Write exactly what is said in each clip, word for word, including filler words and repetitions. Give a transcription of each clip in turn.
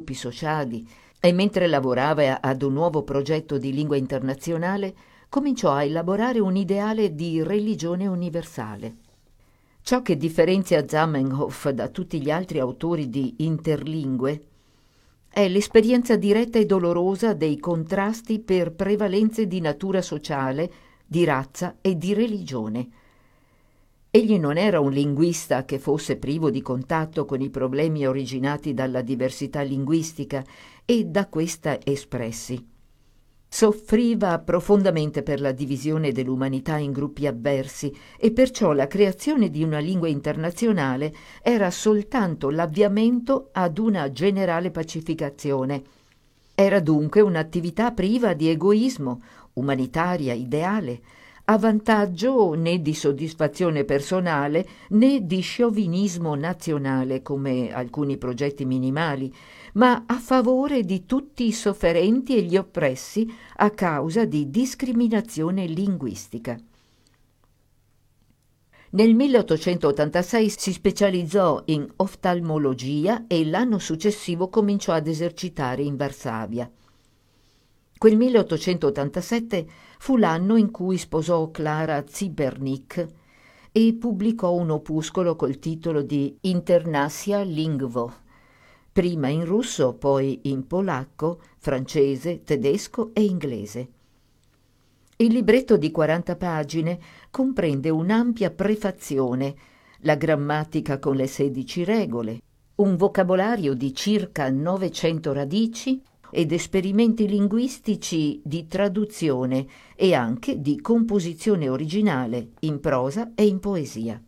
gruppi sociali e mentre lavorava ad un nuovo progetto di lingua internazionale cominciò a elaborare un ideale di religione universale. Ciò che differenzia Zamenhof da tutti gli altri autori di interlingue è l'esperienza diretta e dolorosa dei contrasti per prevalenze di natura sociale, di razza e di religione. Egli non era un linguista che fosse privo di contatto con i problemi originati dalla diversità linguistica e da questa espressi. Soffriva profondamente per la divisione dell'umanità in gruppi avversi e perciò la creazione di una lingua internazionale era soltanto l'avviamento ad una generale pacificazione. Era dunque un'attività priva di egoismo, umanitaria, ideale, a vantaggio né di soddisfazione personale né di sciovinismo nazionale come alcuni progetti minimali, ma a favore di tutti i sofferenti e gli oppressi a causa di discriminazione linguistica. Nel milleottocentottantasei si specializzò in oftalmologia e l'anno successivo cominciò ad esercitare in Varsavia. Quel milleottocentottantasette fu l'anno in cui sposò Clara Zibernik e pubblicò un opuscolo col titolo di Internasia Lingvo, prima in russo, poi in polacco, francese, tedesco e inglese. Il libretto di quaranta pagine comprende un'ampia prefazione, la grammatica con le sedici regole, un vocabolario di circa novecento radici ed esperimenti linguistici di traduzione e anche di composizione originale in prosa e in poesia.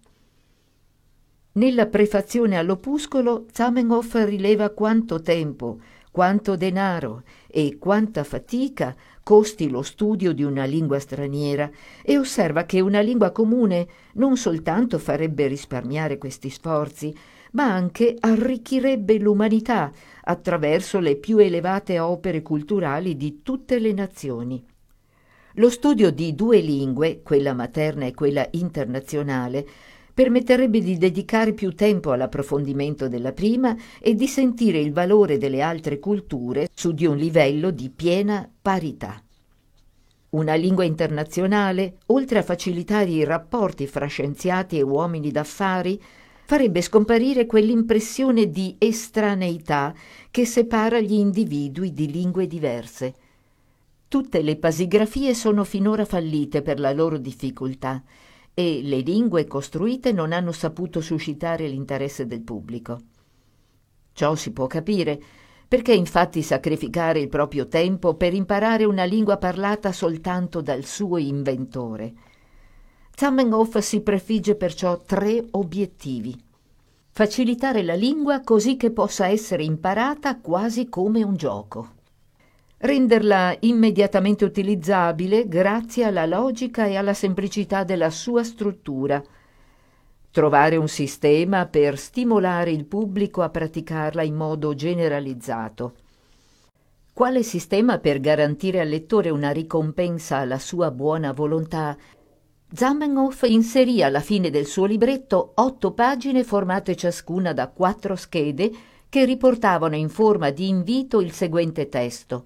Nella prefazione all'opuscolo Zamenhof rileva quanto tempo, quanto denaro e quanta fatica costi lo studio di una lingua straniera e osserva che una lingua comune non soltanto farebbe risparmiare questi sforzi, ma anche arricchirebbe l'umanità attraverso le più elevate opere culturali di tutte le nazioni. Lo studio di due lingue, quella materna e quella internazionale, permetterebbe di dedicare più tempo all'approfondimento della prima e di sentire il valore delle altre culture su di un livello di piena parità. Una lingua internazionale, oltre a facilitare i rapporti fra scienziati e uomini d'affari, farebbe scomparire quell'impressione di estraneità che separa gli individui di lingue diverse. Tutte le pasigrafie sono finora fallite per la loro difficoltà e le lingue costruite non hanno saputo suscitare l'interesse del pubblico. Ciò si può capire, perché infatti sacrificare il proprio tempo per imparare una lingua parlata soltanto dal suo inventore? Zamenhof si prefigge perciò tre obiettivi. Facilitare la lingua così che possa essere imparata quasi come un gioco. Renderla immediatamente utilizzabile grazie alla logica e alla semplicità della sua struttura. Trovare un sistema per stimolare il pubblico a praticarla in modo generalizzato. Quale sistema per garantire al lettore una ricompensa alla sua buona volontà? Zamenhof inserì alla fine del suo libretto otto pagine formate ciascuna da quattro schede che riportavano in forma di invito il seguente testo.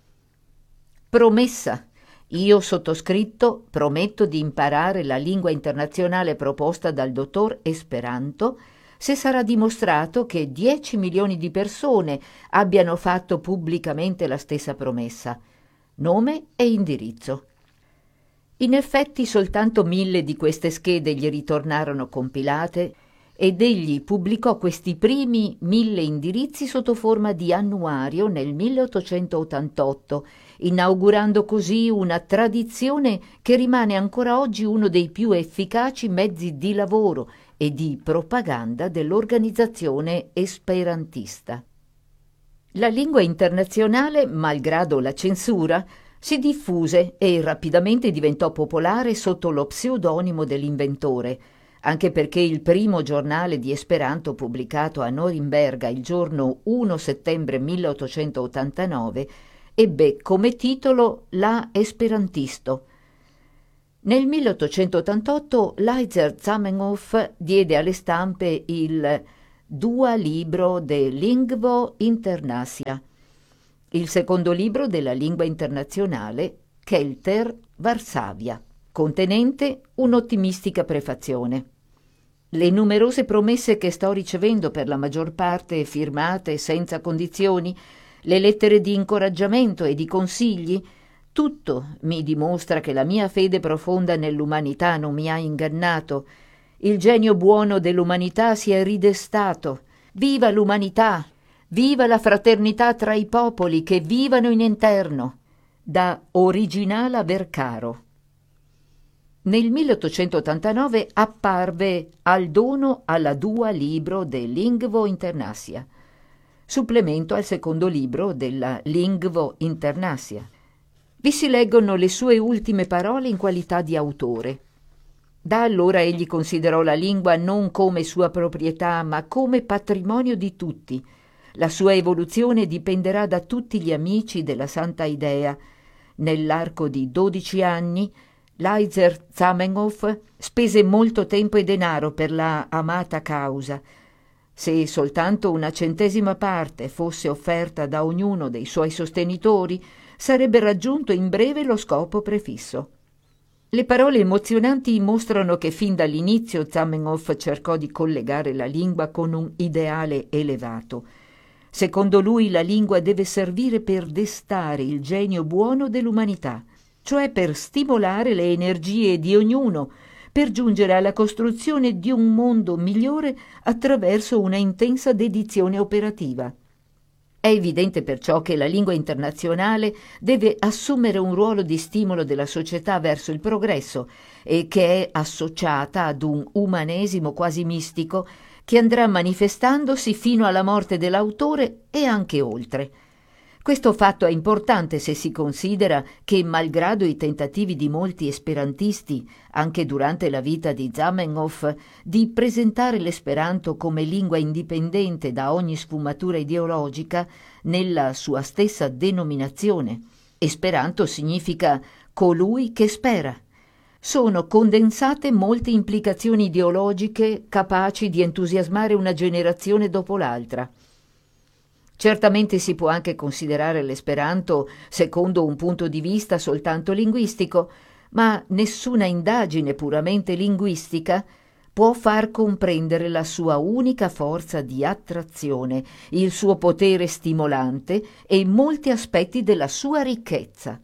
Promessa. Io sottoscritto prometto di imparare la lingua internazionale proposta dal dottor Esperanto se sarà dimostrato che dieci milioni di persone abbiano fatto pubblicamente la stessa promessa. Nome e indirizzo. In effetti soltanto mille di queste schede gli ritornarono compilate ed egli pubblicò questi primi mille indirizzi sotto forma di annuario nel milleottocentottantotto, inaugurando così una tradizione che rimane ancora oggi uno dei più efficaci mezzi di lavoro e di propaganda dell'organizzazione esperantista. La lingua internazionale, malgrado la censura, si diffuse e rapidamente diventò popolare sotto lo pseudonimo dell'inventore, anche perché il primo giornale di Esperanto pubblicato a Norimberga il giorno primo settembre milleottocentottantanove ebbe come titolo La Esperantisto. Nel milleottocentottantotto Laizer Zamenhof diede alle stampe il Dua libro de Lingvo Internasia, il secondo libro della lingua internazionale Kelter Varsavia, contenente un'ottimistica prefazione. Le numerose promesse che sto ricevendo, per la maggior parte firmate senza condizioni, le lettere di incoraggiamento e di consigli, tutto mi dimostra che la mia fede profonda nell'umanità non mi ha ingannato. Il genio buono dell'umanità si è ridestato. Viva l'umanità! Viva la fraternità tra i popoli, che vivano in interno! Da Originala Vercaro. Nel milleottocentottantanove apparve Al dono alla Dua libro de Lingvo Internasia, supplemento al secondo libro della Lingvo Internasia. Vi si leggono le sue ultime parole in qualità di autore. Da allora egli considerò la lingua non come sua proprietà, ma come patrimonio di tutti. La sua evoluzione dipenderà da tutti gli amici della Santa Idea. Nell'arco di dodici anni, Lajzer Zamenhof spese molto tempo e denaro per la amata causa. Se soltanto una centesima parte fosse offerta da ognuno dei suoi sostenitori, sarebbe raggiunto in breve lo scopo prefisso. Le parole emozionanti mostrano che fin dall'inizio Zamenhof cercò di collegare la lingua con un ideale elevato. Secondo lui la lingua deve servire per destare il genio buono dell'umanità, cioè per stimolare le energie di ognuno, per giungere alla costruzione di un mondo migliore attraverso una intensa dedizione operativa. È evidente perciò che la lingua internazionale deve assumere un ruolo di stimolo della società verso il progresso e che è associata ad un umanesimo quasi mistico che andrà manifestandosi fino alla morte dell'autore e anche oltre. Questo fatto è importante se si considera che, malgrado i tentativi di molti esperantisti, anche durante la vita di Zamenhof, di presentare l'esperanto come lingua indipendente da ogni sfumatura ideologica, nella sua stessa denominazione, esperanto significa colui che spera, sono condensate molte implicazioni ideologiche capaci di entusiasmare una generazione dopo l'altra. Certamente si può anche considerare l'esperanto secondo un punto di vista soltanto linguistico, ma nessuna indagine puramente linguistica può far comprendere la sua unica forza di attrazione, il suo potere stimolante e molti aspetti della sua ricchezza.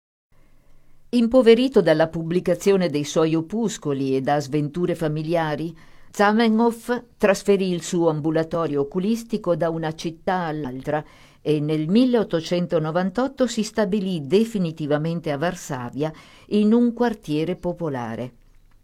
Impoverito dalla pubblicazione dei suoi opuscoli e da sventure familiari, Zamenhof trasferì il suo ambulatorio oculistico da una città all'altra e nel milleottocentonovantotto si stabilì definitivamente a Varsavia in un quartiere popolare.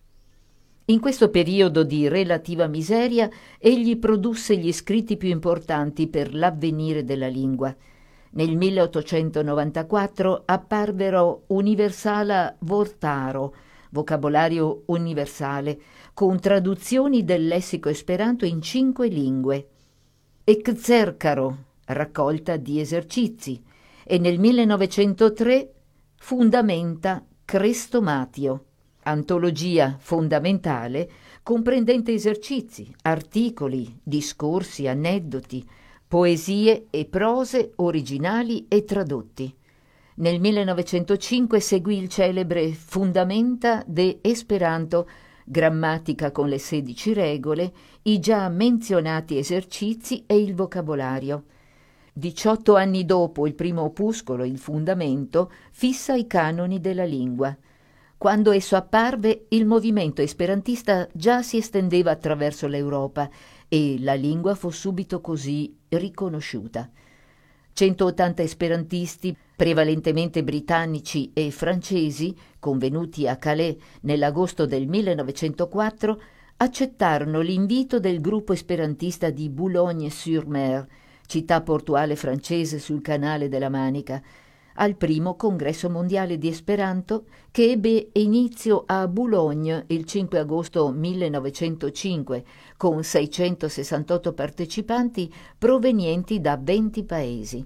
In questo periodo di relativa miseria egli produsse gli scritti più importanti per l'avvenire della lingua. Nel milleottocentonovantaquattro apparvero Universala Vortaro, vocabolario universale, con traduzioni del lessico esperanto in cinque lingue, e Xercaro, raccolta di esercizi, e nel millenovecentotre Fundamenta Crestomatio, antologia fondamentale comprendente esercizi, articoli, discorsi, aneddoti, poesie e prose originali e tradotti. Nel millenovecentocinque seguì il celebre Fundamenta de Esperanto, grammatica con le sedici regole, i già menzionati esercizi e il vocabolario. Diciotto anni dopo il primo opuscolo, il Fundamento, fissa i canoni della lingua. Quando esso apparve, il movimento esperantista già si estendeva attraverso l'Europa e la lingua fu subito così riconosciuta. centottanta esperantisti, prevalentemente britannici e francesi, convenuti a Calais nell'agosto del millenovecentoquattro, accettarono l'invito del gruppo esperantista di Boulogne-sur-Mer, città portuale francese sul canale della Manica, al primo congresso mondiale di Esperanto che ebbe inizio a Boulogne il cinque agosto millenovecentocinque con seicentosessantotto partecipanti provenienti da venti paesi.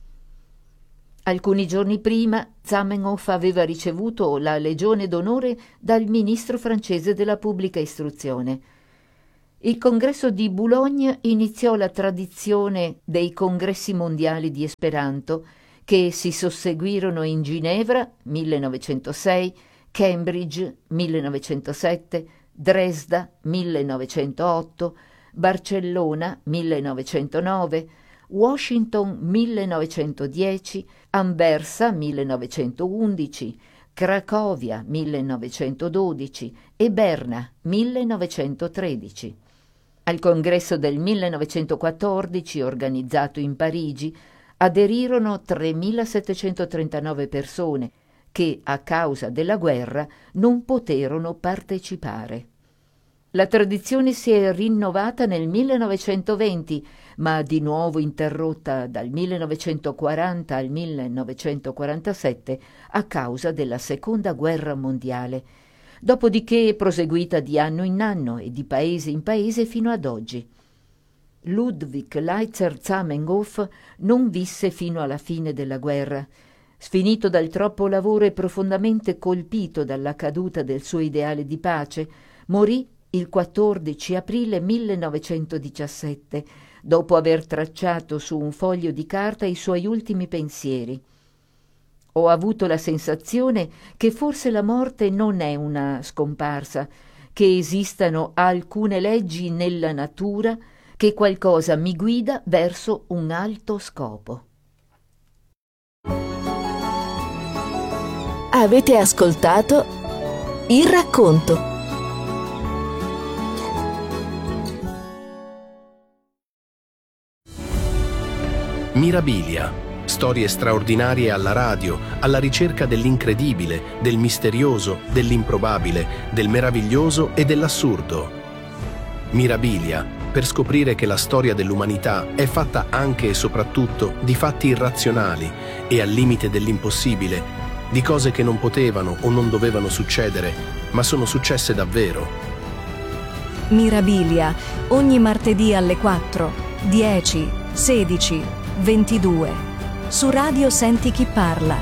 Alcuni giorni prima Zamenhof aveva ricevuto la Legione d'onore dal ministro francese della pubblica istruzione. Il congresso di Boulogne iniziò la tradizione dei congressi mondiali di Esperanto che si susseguirono in Ginevra millenovecentosei, Cambridge millenovecentosette, Dresda millenovecentootto, Barcellona millenovecentonove, Washington millenovecentodieci, Anversa millenovecentoundici, Cracovia millenovecentododici e Berna millenovecentotredici. Al congresso del millenovecentoquattordici, organizzato in Parigi, aderirono tremilasettecentotrentanove persone che, a causa della guerra, non poterono partecipare. La tradizione si è rinnovata nel millenovecentoventi, ma di nuovo interrotta dal millenovecentoquaranta al millenovecentoquarantasette a causa della Seconda Guerra Mondiale, dopodiché proseguita di anno in anno e di paese in paese fino ad oggi. Ludwig Leitzer Zamenhof non visse fino alla fine della guerra. Sfinito dal troppo lavoro e profondamente colpito dalla caduta del suo ideale di pace, morì il quattordici aprile millenovecentodiciassette, dopo aver tracciato su un foglio di carta i suoi ultimi pensieri. Ho avuto la sensazione che forse la morte non è una scomparsa, che esistano alcune leggi nella natura, che qualcosa mi guida verso un alto scopo. Avete ascoltato Il racconto. Mirabilia. Storie straordinarie alla radio, alla ricerca dell'incredibile, del misterioso, dell'improbabile, del meraviglioso e dell'assurdo. Mirabilia, per scoprire che la storia dell'umanità è fatta anche e soprattutto di fatti irrazionali e al limite dell'impossibile, di cose che non potevano o non dovevano succedere, ma sono successe davvero. Mirabilia, ogni martedì alle quattro, dieci, sedici, ventidue, su Radio Senti Chi Parla.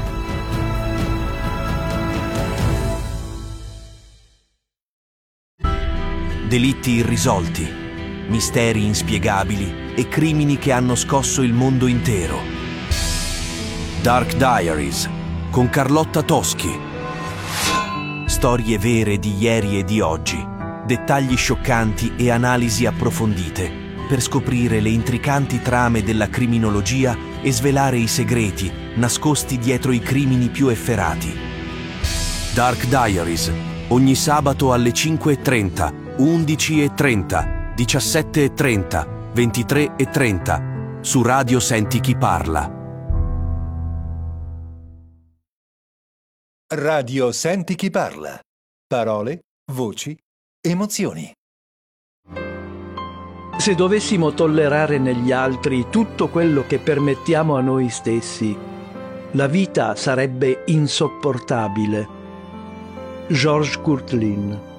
Delitti irrisolti, misteri inspiegabili e crimini che hanno scosso il mondo intero. Dark Diaries con Carlotta Toschi. Storie vere di ieri e di oggi, dettagli scioccanti e analisi approfondite per scoprire le intricanti trame della criminologia e svelare i segreti nascosti dietro i crimini più efferati. Dark Diaries, ogni sabato alle cinque e trenta, undici e trenta, diciassette e trenta, ventitré e trenta, su Radio Senti Chi Parla. Radio Senti Chi Parla. Parole, voci, emozioni. Se dovessimo tollerare negli altri tutto quello che permettiamo a noi stessi, la vita sarebbe insopportabile. Georges Courteline.